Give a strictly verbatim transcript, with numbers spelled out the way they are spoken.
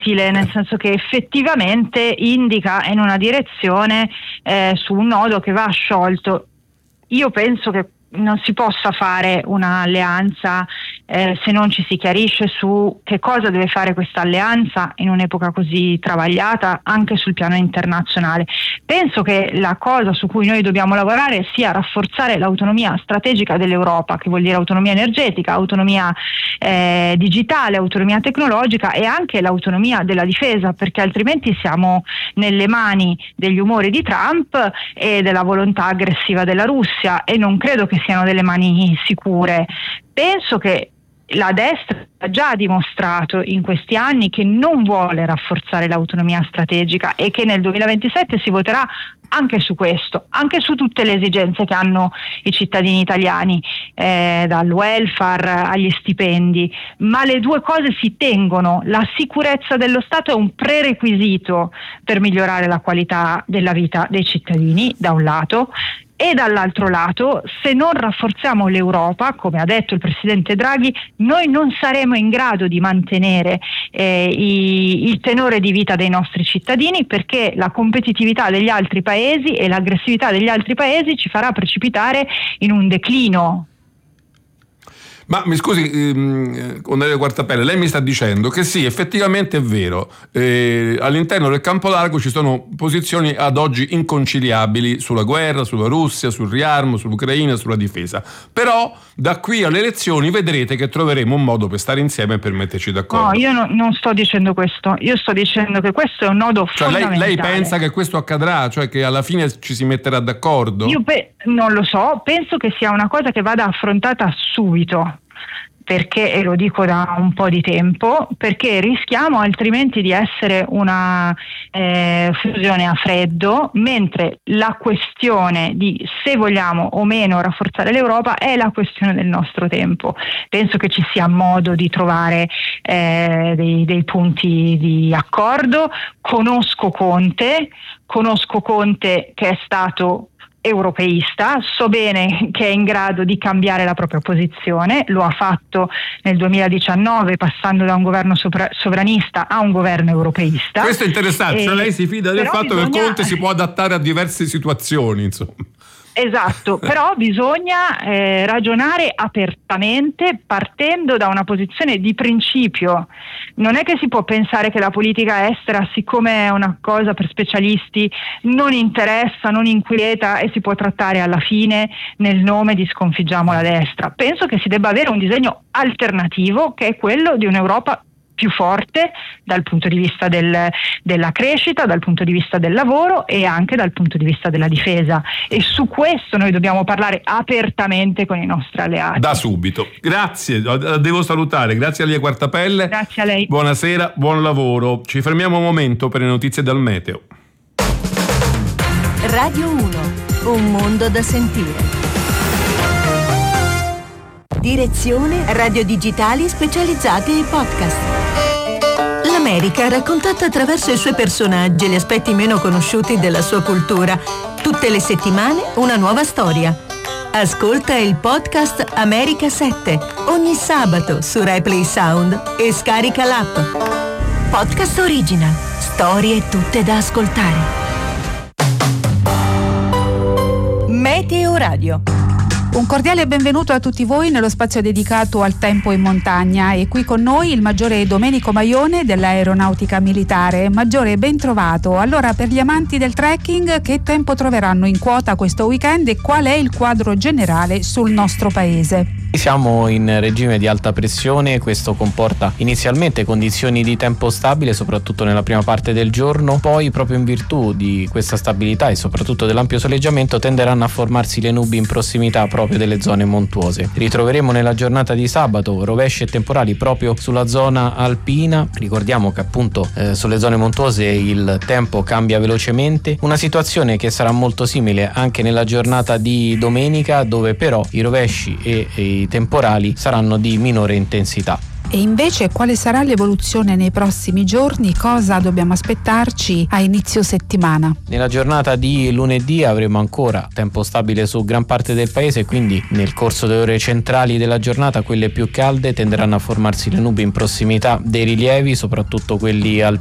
nel senso che effettivamente indica in una direzione eh, su un nodo che va sciolto. Io penso che non si possa fare un'alleanza eh, se non ci si chiarisce su che cosa deve fare questa alleanza in un'epoca così travagliata anche sul piano internazionale. Penso che la cosa su cui noi dobbiamo lavorare sia rafforzare l'autonomia strategica dell'Europa, che vuol dire autonomia energetica, autonomia eh, digitale, autonomia tecnologica e anche l'autonomia della difesa, perché altrimenti siamo nelle mani degli umori di Trump e della volontà aggressiva della Russia, e non credo che siano delle mani sicure. Penso che la destra ha già dimostrato in questi anni che non vuole rafforzare l'autonomia strategica e che nel duemilaventisette si voterà anche su questo, anche su tutte le esigenze che hanno i cittadini italiani, eh, dal welfare agli stipendi, ma le due cose si tengono. La sicurezza dello Stato è un prerequisito per migliorare la qualità della vita dei cittadini, da un lato, e dall'altro lato, se non rafforziamo l'Europa, come ha detto il Presidente Draghi, noi non saremo in grado di mantenere eh, i, il tenore di vita dei nostri cittadini, perché la competitività degli altri paesi e l'aggressività degli altri paesi ci farà precipitare in un declino. Ma mi scusi, ehm, onorevole Quartapelle, lei mi sta dicendo che sì, effettivamente è vero, eh, all'interno del campo largo ci sono posizioni ad oggi inconciliabili sulla guerra, sulla Russia, sul riarmo, sull'Ucraina, sulla difesa, però da qui alle elezioni vedrete che troveremo un modo per stare insieme e per metterci d'accordo. No, io no, non sto dicendo questo, io sto dicendo che questo è un nodo cioè fondamentale. Lei, lei pensa che questo accadrà, cioè che alla fine ci si metterà d'accordo? Io pe- non lo so, penso che sia una cosa che vada affrontata subito, perché, e lo dico da un po' di tempo, perché rischiamo altrimenti di essere una eh, fusione a freddo, mentre la questione di se vogliamo o meno rafforzare l'Europa è la questione del nostro tempo. Penso che ci sia modo di trovare eh, dei, dei punti di accordo. Conosco Conte, conosco Conte che è stato europeista, so bene che è in grado di cambiare la propria posizione, lo ha fatto nel duemiladiciannove passando da un governo sopra- sovranista a un governo europeista. Questo è interessante, e, cioè lei si fida del fatto bisogna... che Conte si può adattare a diverse situazioni, insomma. Esatto, però bisogna eh, ragionare apertamente partendo da una posizione di principio. Non è che si può pensare che la politica estera, siccome è una cosa per specialisti, non interessa, non inquieta e si può trattare alla fine nel nome di sconfiggiamo la destra. Penso che si debba avere un disegno alternativo, che è quello di un'Europa più forte dal punto di vista del, della crescita, dal punto di vista del lavoro e anche dal punto di vista della difesa, e su questo noi dobbiamo parlare apertamente con i nostri alleati. Da subito. Grazie, devo salutare, grazie a lei Quartapelle. Grazie a lei. Buonasera, buon lavoro. Ci fermiamo un momento per le notizie dal meteo. Radio uno, un mondo da sentire. Direzione radio digitali specializzati ai podcast. L'America raccontata attraverso i suoi personaggi e gli aspetti meno conosciuti della sua cultura. Tutte le settimane una nuova storia. Ascolta il podcast America sette ogni sabato su RaiPlay Sound e scarica l'app. Podcast Original. Storie tutte da ascoltare. Meteo Radio. Un cordiale benvenuto a tutti voi nello spazio dedicato al tempo in montagna, e qui con noi il maggiore Domenico Maione dell'Aeronautica Militare. Maggiore, ben trovato. Allora, per gli amanti del trekking, che tempo troveranno in quota questo weekend e qual è il quadro generale sul nostro paese? Siamo in regime di alta pressione, questo comporta inizialmente condizioni di tempo stabile soprattutto nella prima parte del giorno, poi proprio in virtù di questa stabilità e soprattutto dell'ampio soleggiamento tenderanno a formarsi le nubi in prossimità proprio delle zone montuose. Ritroveremo nella giornata di sabato rovesci e temporali proprio sulla zona alpina. Ricordiamo che appunto eh, sulle zone montuose il tempo cambia velocemente, una situazione che sarà molto simile anche nella giornata di domenica, dove però i rovesci e, e i temporali saranno di minore intensità. E invece quale sarà l'evoluzione nei prossimi giorni? Cosa dobbiamo aspettarci a inizio settimana? Nella giornata di lunedì avremo ancora tempo stabile su gran parte del paese, quindi nel corso delle ore centrali della giornata quelle più calde tenderanno a formarsi le nubi in prossimità dei rilievi, soprattutto quelli altissimi